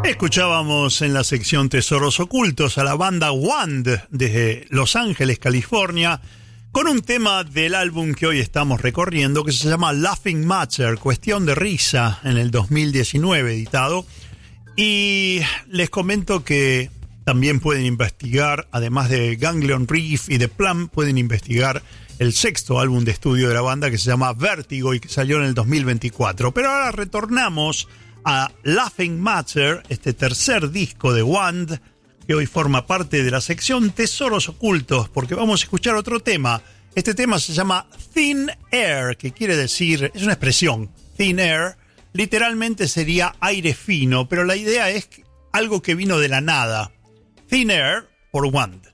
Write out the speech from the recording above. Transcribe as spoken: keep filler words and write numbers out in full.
Escuchábamos en la sección Tesoros Ocultos a la banda Wand desde Los Ángeles, California, con un tema del álbum que hoy estamos recorriendo que se llama Laughing Matter, Cuestión de Risa, en el dos mil diecinueve editado. Y les comento que también pueden investigar, además de Ganglion Reef y de Plum, pueden investigar el sexto álbum de estudio de la banda que se llama Vértigo y que salió en el dos mil veinticuatro. Pero ahora retornamos a Laughing Matter, este tercer disco de Wand, que hoy forma parte de la sección Tesoros Ocultos, porque vamos a escuchar otro tema. Este tema se llama Thin Air, que quiere decir, es una expresión, Thin Air, literalmente sería aire fino, pero la idea es algo que vino de la nada. Thin Air por Wand.